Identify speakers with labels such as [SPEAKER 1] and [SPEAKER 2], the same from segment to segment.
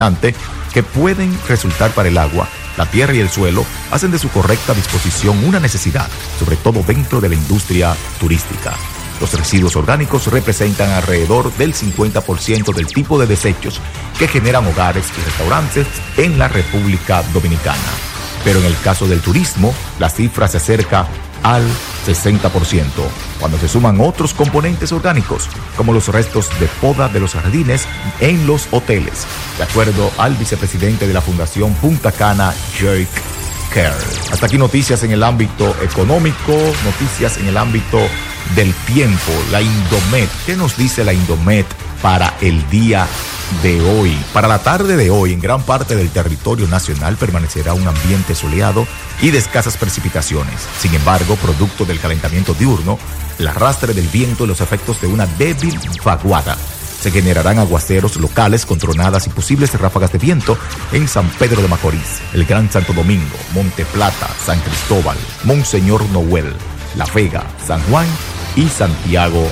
[SPEAKER 1] que pueden resultar para el agua, la tierra y el suelo, hacen de su correcta disposición una necesidad, sobre todo dentro de la industria turística. Los residuos orgánicos representan alrededor del 50% del tipo de desechos que generan hogares y restaurantes en la República Dominicana. Pero en el caso del turismo, la cifra se acerca al 60%, cuando se suman otros componentes orgánicos, como los restos de poda de los jardines en los hoteles, de acuerdo al vicepresidente de la Fundación Punta Cana, Jake Kerr. Hasta aquí noticias en el ámbito económico, noticias en el ámbito del tiempo. La Indomet, ¿qué nos dice la Indomet para el día de hoy? Para la tarde de hoy, en gran parte del territorio nacional permanecerá un ambiente soleado y de escasas precipitaciones. Sin embargo, producto del calentamiento diurno, el arrastre del viento y los efectos de una débil vaguada, se generarán aguaceros locales con tronadas y posibles ráfagas de viento en San Pedro de Macorís, el Gran Santo Domingo, Monte Plata, San Cristóbal, Monseñor Noel, La Vega, San Juan y Santiago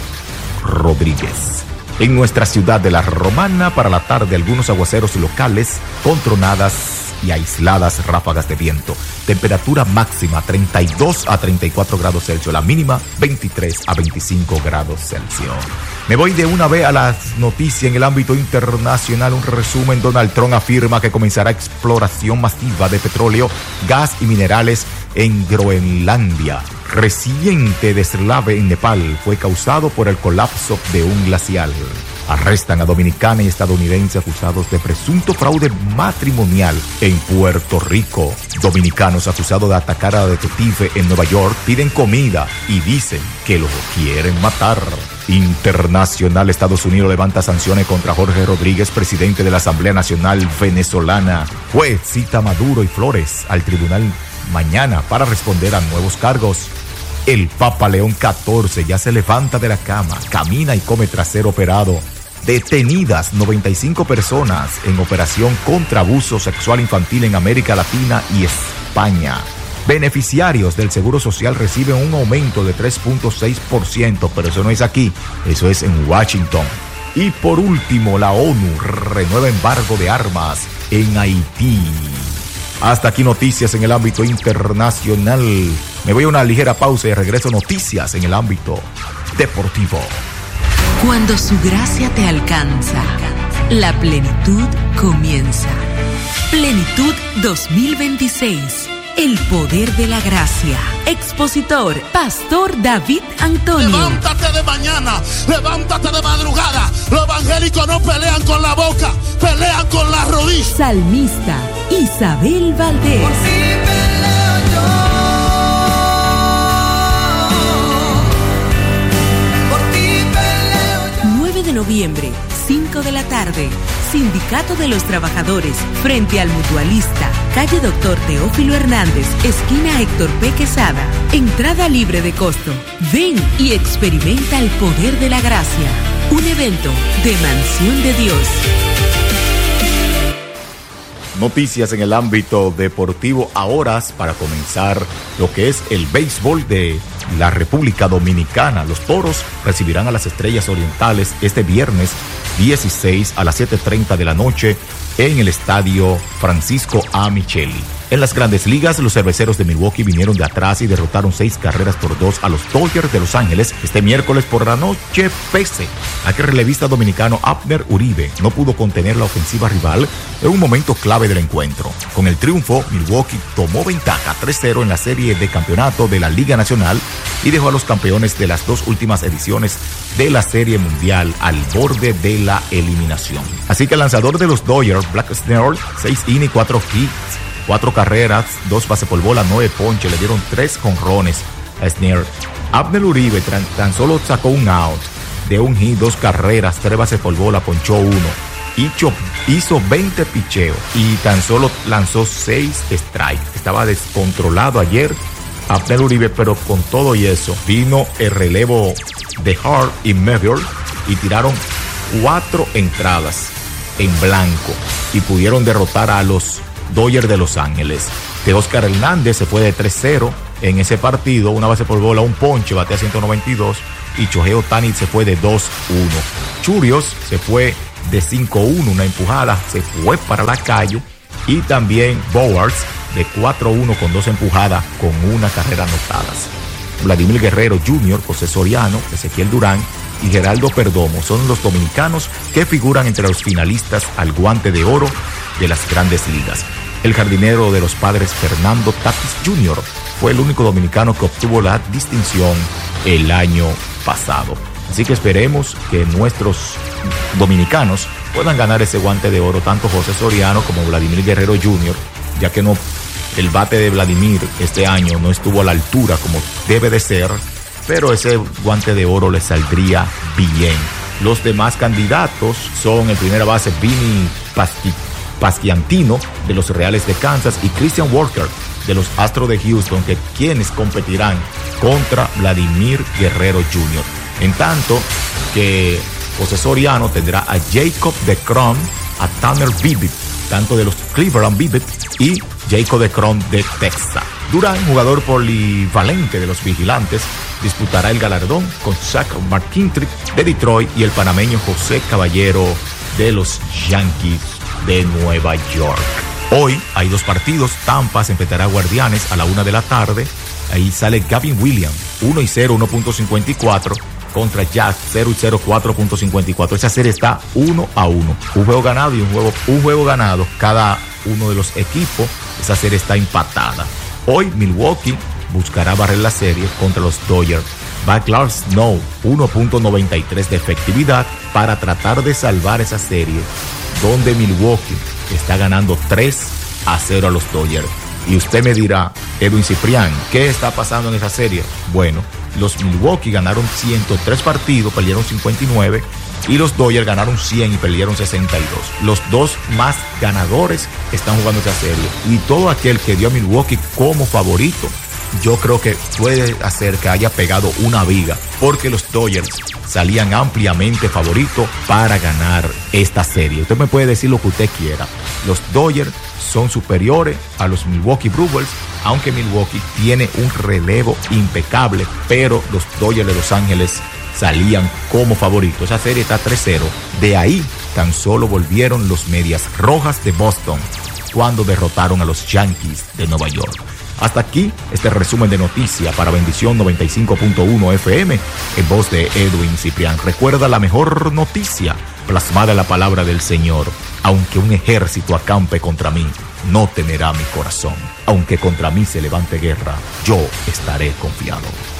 [SPEAKER 1] Rodríguez. En nuestra ciudad de La Romana, para la tarde, algunos aguaceros locales con tronadas y aisladas ráfagas de viento. Temperatura máxima 32 a 34 grados Celsius, la mínima 23 a 25 grados Celsius. Me voy de una vez a las noticias en el ámbito internacional. Un resumen: Donald Trump afirma que comenzará exploración masiva de petróleo, gas y minerales en Groenlandia. Reciente deslave en Nepal fue causado por el colapso de un glacial. Arrestan a dominicana y estadounidense acusados de presunto fraude matrimonial en Puerto Rico. Dominicanos acusados de atacar a detective en Nueva York piden comida y dicen que lo quieren matar. Internacional: Estados Unidos levanta sanciones contra Jorge Rodríguez, presidente de la Asamblea Nacional Venezolana. Juez cita a Maduro y Flores al tribunal mañana para responder a nuevos cargos. El Papa León XIV ya se levanta de la cama, camina y come tras ser operado. Detenidas 95 personas en operación contra abuso sexual infantil en América Latina y España. Beneficiarios del Seguro Social reciben un aumento de 3.6%, pero eso no es aquí, eso es en Washington. Y por último, la ONU renueva embargo de armas en Haití. Hasta aquí noticias en el ámbito internacional. Me voy a una ligera pausa y regreso a noticias en el ámbito deportivo.
[SPEAKER 2] Cuando su gracia te alcanza, la plenitud comienza. Plenitud 2026. El poder de la gracia. Expositor, Pastor David Antonio.
[SPEAKER 3] Levántate de mañana, levántate de madrugada. Los evangélicos no pelean con la boca, pelean con la rodilla.
[SPEAKER 2] Salmista, Isabel Valdés.
[SPEAKER 4] Por si peleo yo, por ti peleo yo.
[SPEAKER 2] 9 de noviembre, 5 de la tarde. Sindicato de los Trabajadores, frente al Mutualista, calle Doctor Teófilo Hernández, esquina Héctor P. Quesada. Entrada libre de costo. Ven y experimenta el poder de la gracia. Un evento de Mansión de Dios.
[SPEAKER 1] Noticias en el ámbito deportivo a horas para comenzar lo que es el béisbol de la República Dominicana. Los Toros recibirán a las Estrellas Orientales este viernes 16 a las 7:30 de la noche en el estadio Francisco A. Micheli. En las Grandes Ligas, los Cerveceros de Milwaukee vinieron de atrás y derrotaron 6-2 a los Dodgers de Los Ángeles este miércoles por la noche, pese a que el relevista dominicano Abner Uribe no pudo contener la ofensiva rival en un momento clave del encuentro. Con el triunfo, Milwaukee tomó ventaja 3-0 en la serie de campeonato de la Liga Nacional y dejó a los campeones de las dos últimas ediciones de la Serie Mundial al borde de la eliminación. Así que el lanzador de los Dodgers, Black Snell, 6 innings, 4 hits, 4 carreras, 2 bases por bola, 9 ponches, le dieron 3 jonrones a Snell. Abner Uribe tan solo sacó un out de un hit, 2 carreras, 3 bases por bola, ponchó 1. Hizo 20 picheos y tan solo lanzó 6 strikes. Estaba descontrolado ayer Abner Uribe, pero con todo y eso vino el relevo de Hart y Meville y tiraron 4 entradas en blanco y pudieron derrotar a los Dodgers de Los Ángeles. De Oscar Hernández se fue de 3-0 en ese partido, una base por bola, un ponche, batea 192, y Shohei Ohtani se fue de 2-1. Churios se fue de 5-1, una empujada, se fue para la calle. Y también Bowers de 4-1 con 2 empujadas con una carrera anotadas. Vladimir Guerrero Jr., José Soriano, Ezequiel Durán y Geraldo Perdomo son los dominicanos que figuran entre los finalistas al Guante de Oro de las Grandes Ligas. El jardinero de los Padres, Fernando Tatis Jr., fue el único dominicano que obtuvo la distinción el año pasado. Así que esperemos que nuestros dominicanos puedan ganar ese Guante de Oro, tanto José Soriano como Vladimir Guerrero Jr., ya que el bate de Vladimir este año no estuvo a la altura como debe de ser, pero ese Guante de Oro le saldría bien. Los demás candidatos son el primera base Vinny Pasquiantino de los Reales de Kansas y Christian Walker de los Astros de Houston, quienes competirán contra Vladimir Guerrero Jr. En tanto que José Soriano tendrá a Jacob deGrom, a Tanner Bibbitt, tanto de los Cleveland Bibbitt, y Jacob deGrom de Texas. Durán, jugador polivalente de los Vigilantes, disputará el galardón con Zach McKinstry de Detroit y el panameño José Caballero de los Yankees de Nueva York. Hoy hay 2 partidos. Tampa se enfrentará a Guardianes a la 1 de la tarde. Ahí sale Gavin Williams, 1-0, 1.54. Contra Jazz, 0-0, 4.54. Esa serie está 1-1. Un juego ganado y un juego ganado cada uno de los equipos. Esa serie está empatada. Hoy Milwaukee buscará barrer la serie contra los Dodgers. Va Clark Snow, 1.93 de efectividad para tratar de salvar esa serie, donde Milwaukee está ganando 3-0 a los Dodgers. Y usted me dirá, Edwin Ciprián, ¿qué está pasando en esa serie? Bueno, los Milwaukee ganaron 103 partidos, perdieron 59, y los Dodgers ganaron 100 y perdieron 62. Los 2 más ganadores están jugando esa serie. Y todo aquel que dio a Milwaukee como favorito, yo creo que puede hacer que haya pegado una viga, porque los Dodgers salían ampliamente favoritos para ganar esta serie. Usted me puede decir lo que usted quiera. Los Dodgers son superiores a los Milwaukee Brewers, aunque Milwaukee tiene un relevo impecable, pero los Dodgers de Los Ángeles salían como favoritos. Esa serie está 3-0. De ahí tan solo volvieron los Medias Rojas de Boston cuando derrotaron a los Yankees de Nueva York. Hasta aquí este resumen de noticias para Bendición 95.1 FM en voz de Edwin Ciprián. Recuerda la mejor noticia plasmada en la palabra del Señor. Aunque un ejército acampe contra mí, no temerá mi corazón. Aunque contra mí se levante guerra, yo estaré confiado.